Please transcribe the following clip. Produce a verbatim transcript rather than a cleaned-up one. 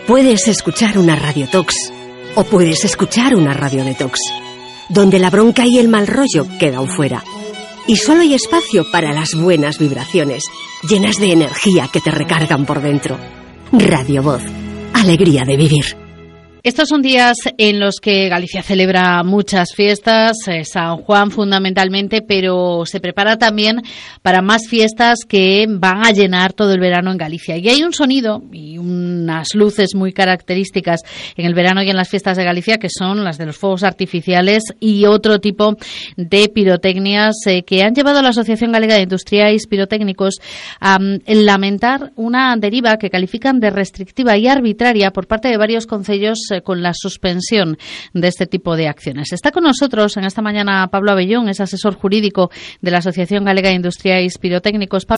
Puedes escuchar una radiotox o puedes escuchar una radiodetox, donde la bronca y el mal rollo quedan fuera. Y solo hay espacio para las buenas vibraciones, llenas de energía que te recargan por dentro. Radio Voz, alegría de vivir. Estos son días en los que Galicia celebra muchas fiestas, eh, San Juan fundamentalmente, pero se prepara también para más fiestas que van a llenar todo el verano en Galicia. Y hay un sonido y unas luces muy características en el verano y en las fiestas de Galicia, que son las de los fuegos artificiales y otro tipo de pirotecnias eh, que han llevado a la Asociación Galega de Industriais Pirotécnicos a um, lamentar una deriva que califican de restrictiva y arbitraria por parte de varios concellos con la suspensión de este tipo de acciones. Está con nosotros en esta mañana Pablo Abellón, es asesor jurídico de la Asociación Galega de Industriais Pirotécnicos.